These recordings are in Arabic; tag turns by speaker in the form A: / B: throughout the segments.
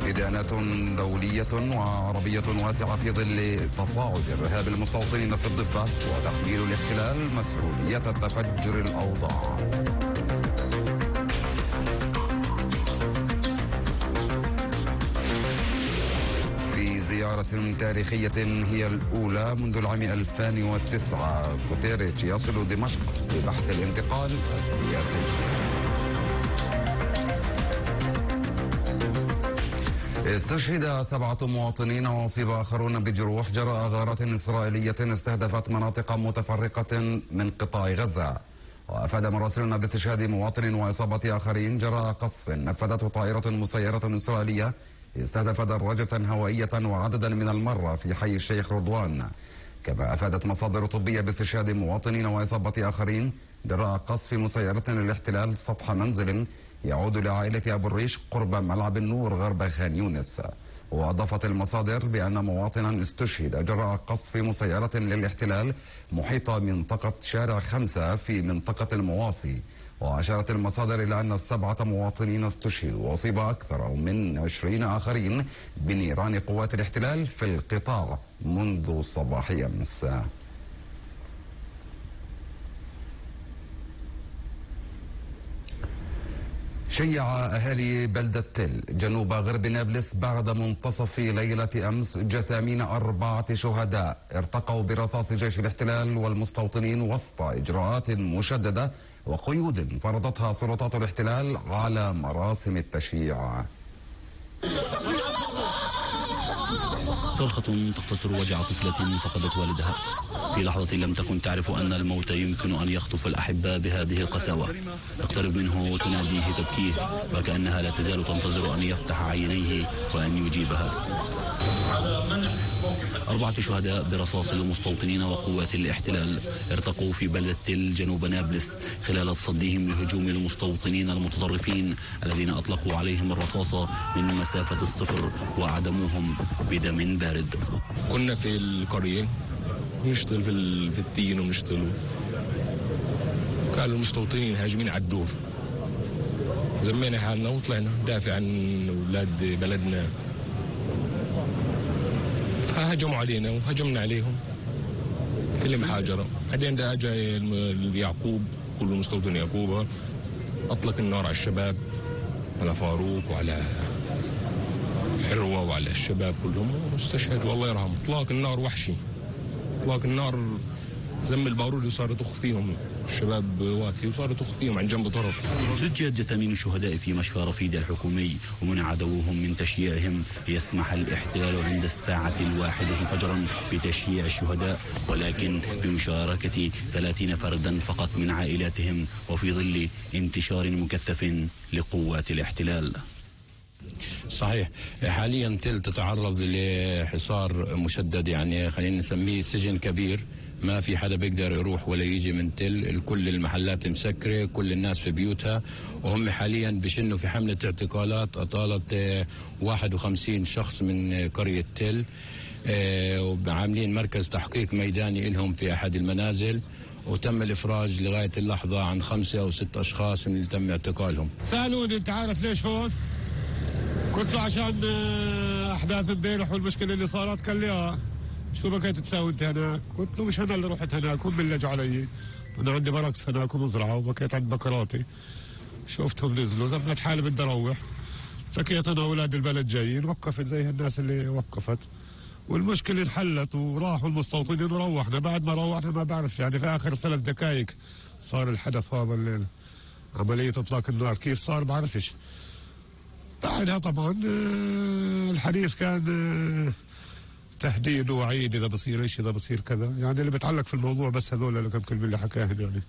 A: إدانات دولية وعربية واسعة في ظل تصاعد إرهاب المستوطنين في الضفة وتحميل الاحتلال مسؤولية تفجر الأوضاع. في زيارة تاريخية هي الأولى منذ العام 2009 غوتيريتش يصل دمشق لبحث الانتقال السياسي. استشهد 7 مواطنين وأصيب آخرون بجروح جراء غارات إسرائيلية استهدفت مناطق متفرقة من قطاع غزة. وأفاد مراسلون باستشهاد مواطن وإصابة آخرين جراء قصف نفذته طائرة مسيرة إسرائيلية استهدف دراجة هوائية وعددا من المرة في حي الشيخ رضوان. كما أفادت مصادر طبية باستشهاد مواطنين وإصابة آخرين جراء قصف مسيرة للاحتلال سطح منزل يعود لعائلة أبو الريش قرب ملعب النور غرب خان يونس. وأضافت المصادر بأن مواطنا استشهد جراء قصف مسيرة للاحتلال محيط منطقة شارع 5 في منطقة المواصي. وأشارت المصادر إلى أن 7 مواطنين استشهدوا وأصيب أكثر من 20 آخرين بنيران قوات الاحتلال في القطاع منذ صباح أمس. شيع أهالي بلدة تل جنوب غرب نابلس بعد منتصف ليلة أمس جثامين 4 شهداء ارتقوا برصاص جيش الاحتلال والمستوطنين وسط إجراءات مشددة وقيود فرضتها سلطات الاحتلال على مراسم التشييع.
B: صرخة تختصر وجع طفلة فقدت والدها في لحظة لم تكن تعرف أن الموت يمكن أن يخطف الأحبة بهذه القساوة. تقترب منه وتناديه تبكيه وكأنها لا تزال تنتظر أن يفتح عينيه وأن يجيبها. 4 شهداء برصاص المستوطنين وقوات الاحتلال ارتقوا في بلدة تل جنوب نابلس خلال تصديهم لهجوم المستوطنين المتطرفين الذين أطلقوا عليهم الرصاص من مسافة الصفر وأعدموهم بدم بارد.
C: كنا في القرية نشتغل في التين ونشتغل، كانوا المستوطنين هاجمين على الدور، زمينا حالنا وطلعنا دافع عن أولاد بلدنا. هجموا علينا وهجمنا عليهم في المحاجرة. بعدين ده جاي يعقوب، كل مستوطن يعقوب أطلق النار على الشباب، على فاروق وعلى حروة وعلى الشباب كلهم واستشهدوا الله يرحمه. اطلاق النار وحشي، اطلاق النار زم البارود وصار تخ فيهم الشباب واكسي وصار تخ فيهم عن جنب طرف.
B: سجلت جثامين الشهداء في مشفى رفيد الحكومي ومنع عدوهم من تشييعهم ليسمح الاحتلال عند 1:01 فجرا بتشييع الشهداء، ولكن بمشاركة 30 فردا فقط من عائلاتهم وفي ظل انتشار مكثف لقوات الاحتلال.
D: صحيح، حاليا تل تتعرض لحصار مشدد، يعني خلينا نسميه سجن كبير، ما في حدا بيقدر يروح ولا يجي من تل، كل المحلات مسكرة، كل الناس في بيوتها، وهم حاليا بشنوا في حملة اعتقالات أطالت 51 شخص من قرية تل، وعاملين مركز تحقيق ميداني لهم في أحد المنازل، وتم الإفراج لغاية اللحظة عن 5 أو 6 أشخاص من اللي تم اعتقالهم.
E: سألوني أنت عارف ليش هون؟ قلت له عشان أحداث امبارح والمشكلة اللي صارت. قال لي شو بكيت تساوي انت هناك؟ قلت له مش انا اللي رحت هناك، هم اللي لجوا علي، انا عندي بركس هناك ومزرعه وبكيت عند بكراتي، شفتهم نزلوا زبنت حالي بدي اروح، بكيت انا واولاد البلد جايين، وقفت زي الناس اللي وقفت والمشكله انحلت وراحوا المستوطنين وروحنا. بعد ما روحنا ما بعرف يعني في اخر 3 دقائق صار الحدث هذا الليل. عمليه اطلاق النار كيف صار بعرفش. بعدها طبعا الحديث كان تهديد ووعيد اذا بصير ايش، اذا بصير كذا، يعني اللي بتعلق في الموضوع بس هذول اللي كم كلمه اللي حكاها يعني.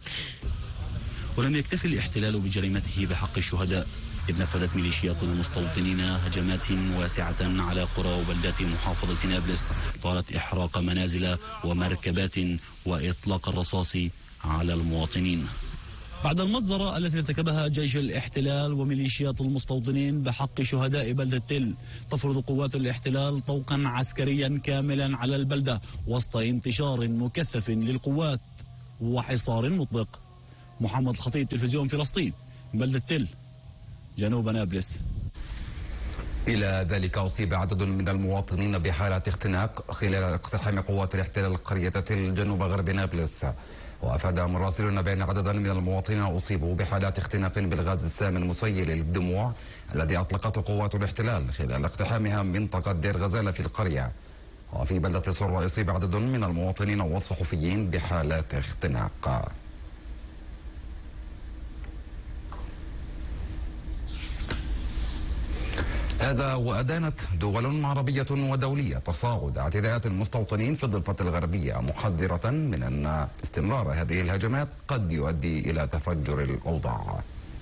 B: ولم يكتفي الاحتلال بجريمته بحق الشهداء، إذ نفذت ميليشيات المستوطنين هجمات واسعة على قرى وبلدات محافظة نابلس طالت إحراق منازل ومركبات وإطلاق الرصاص على المواطنين. بعد المجزرة التي ارتكبها جيش الاحتلال وميليشيات المستوطنين بحق شهداء بلدة تل، تفرض قوات الاحتلال طوقا عسكريا كاملا على البلدة وسط انتشار مكثف للقوات وحصار مطبق. محمد الخطيب، تلفزيون فلسطين، بلدة تل، جنوب نابلس.
A: إلى ذلك أصيب عدد من المواطنين بحالة اختناق خلال اقتحام قوات الاحتلال قرية تل جنوب غرب نابلس. وأفاد مراسلون بأن عددا من المواطنين أصيبوا بحالات اختناق بالغاز السام المسيل للدموع الذي أطلقته قوات الاحتلال خلال اقتحامها منطقة دير غزالة في القرية. وفي بلدة سرة يصيب عدد من المواطنين والصحفيين بحالات اختناق. هذا وأدانت دول عربية ودولية تصاعد اعتداءات المستوطنين في الضفة الغربية، محذرة من أن استمرار هذه الهجمات قد يؤدي إلى تفجر الأوضاع.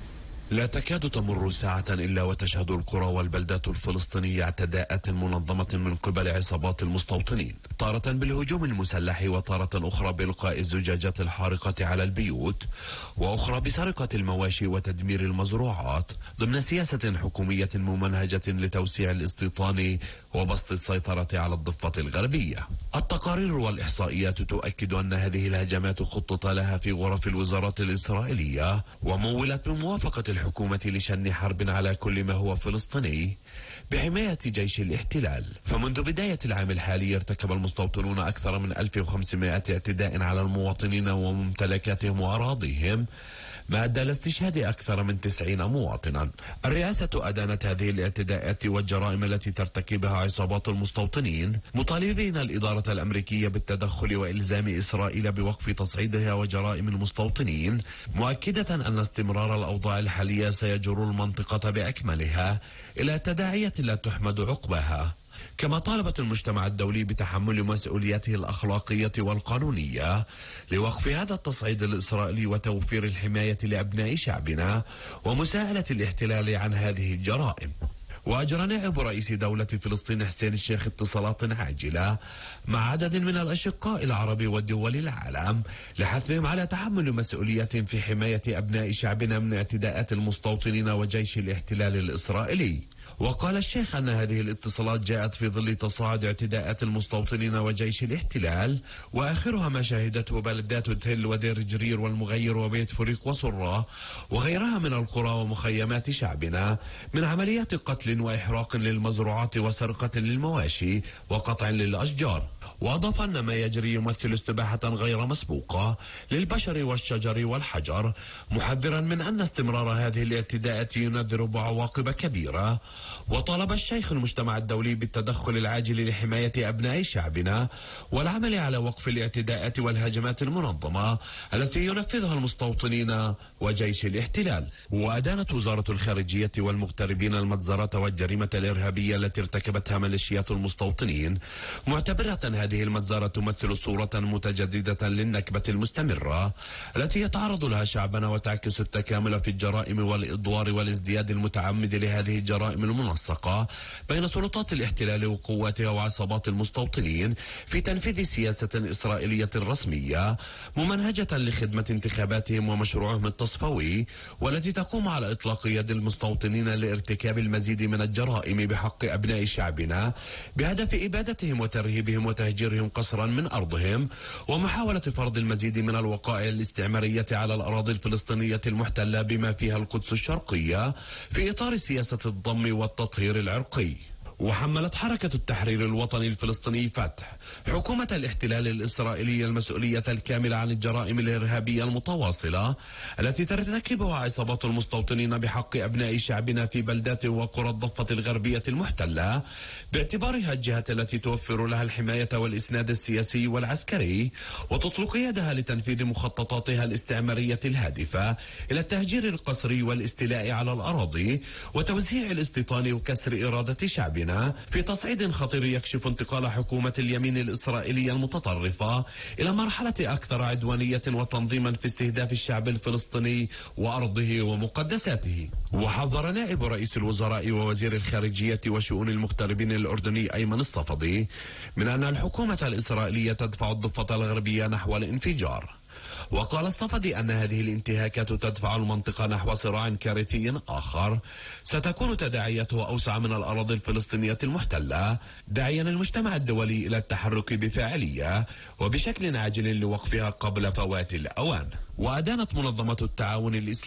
F: لا تكاد تمر ساعة إلا وتشهد القرى والبلدات الفلسطينية اعتداءات منظمة من قبل عصابات المستوطنين، تارة بالهجوم المسلح وتارة أخرى بإلقاء الزجاجات الحارقة على البيوت، وأخرى بسرقة المواشي وتدمير المزروعات ضمن سياسة حكومية ممنهجة لتوسيع الاستيطان وبسط السيطرة على الضفة الغربية. التقارير والإحصائيات تؤكد أن هذه الهجمات خطط لها في غرف الوزارات الإسرائيلية ومولت بموافقة الحكومة لشن حرب على كل ما هو فلسطيني بحماية جيش الاحتلال. فمنذ بداية العام الحالي ارتكب المستوطنون أكثر من 1500 اعتداء على المواطنين وممتلكاتهم وأراضيهم، ما أدى لاستشهاد أكثر من 90 مواطنا. الرئاسة أدانت هذه الاعتداءات والجرائم التي ترتكبها عصابات المستوطنين، مطالبين الإدارة الأمريكية بالتدخل وإلزام إسرائيل بوقف تصعيدها وجرائم المستوطنين، مؤكدة أن استمرار الأوضاع الحالية سيجر المنطقة بأكملها إلى تداعيات لا تحمد عقباها. كما طالبت المجتمع الدولي بتحمل مسؤولياته الأخلاقية والقانونية لوقف هذا التصعيد الإسرائيلي وتوفير الحماية لأبناء شعبنا ومساءلة الاحتلال عن هذه الجرائم. وأجرى نائب رئيس دولة فلسطين حسين الشيخ اتصالات عاجلة مع عدد من الأشقاء العرب ودول العالم لحثهم على تحمل مسؤوليات في حماية أبناء شعبنا من اعتداءات المستوطنين وجيش الاحتلال الإسرائيلي. وقال الشيخ أن هذه الاتصالات جاءت في ظل تصاعد اعتداءات المستوطنين وجيش الاحتلال، وآخرها ما شهدته بلدات تل ودير جرير والمغير وبيت فريق وسرة وغيرها من القرى ومخيمات شعبنا من عمليات قتل وإحراق للمزروعات وسرقة للمواشي وقطع للأشجار. وأضاف أن ما يجري يمثل استباحة غير مسبوقة للبشر والشجر والحجر، محذرا من أن استمرار هذه الاعتداءات ينذر بعواقب كبيرة. وطالب الشيخ المجتمع الدولي بالتدخل العاجل لحماية أبناء شعبنا والعمل على وقف الاعتداءات والهجمات المنظمة التي ينفذها المستوطنين وجيش الاحتلال. وأدانت وزارة الخارجية والمغتربين المجزرة والجريمة الإرهابية التي ارتكبتها ميليشيات المستوطنين، معتبرة هذه المجزرة تمثل صورة متجددة للنكبة المستمرة التي يتعرض لها شعبنا، وتعكس التكامل في الجرائم والإضوار والازدياد المتعمد لهذه الجرائم المنسقة بين سلطات الاحتلال وقواتها وعصابات المستوطنين في تنفيذ سياسة إسرائيلية رسمية ممنهجة لخدمة انتخاباتهم ومشروعهم التصفوي، والتي تقوم على إطلاق يد المستوطنين لارتكاب المزيد من الجرائم بحق أبناء شعبنا بهدف إبادتهم وترهيبهم وتهجيرهم قسرا من أرضهم، ومحاولة فرض المزيد من الوقائع الاستعمارية على الأراضي الفلسطينية المحتلة بما فيها القدس الشرقية في إطار سياسة الضم والتطهير العرقي. وحملت حركة التحرير الوطني الفلسطيني فتح حكومة الاحتلال الإسرائيلي المسؤولية الكاملة عن الجرائم الإرهابية المتواصلة التي ترتكبها عصابات المستوطنين بحق أبناء شعبنا في بلدات وقرى الضفة الغربية المحتلة، باعتبارها الجهة التي توفر لها الحماية والإسناد السياسي والعسكري وتطلق يدها لتنفيذ مخططاتها الاستعمارية الهادفة إلى التهجير القسري والاستيلاء على الأراضي وتوزيع الاستيطان وكسر إرادة شعبنا في تصعيد خطير يكشف انتقال حكومة اليمين الإسرائيلية المتطرفة إلى مرحلة أكثر عدوانية وتنظيما في استهداف الشعب الفلسطيني وأرضه ومقدساته. وحذر نائب رئيس الوزراء ووزير الخارجية وشؤون المغتربين الأردني أيمن الصفدي من أن الحكومة الإسرائيلية تدفع الضفة الغربية نحو الانفجار. وقال الصفدي أن هذه الانتهاكات تدفع المنطقة نحو صراع كارثي آخر ستكون تداعياته أوسع من الأراضي الفلسطينية المحتلة، داعيا المجتمع الدولي إلى التحرك بفاعلية وبشكل عاجل لوقفها قبل فوات الأوان. وأدانت منظمة التعاون الإسلامي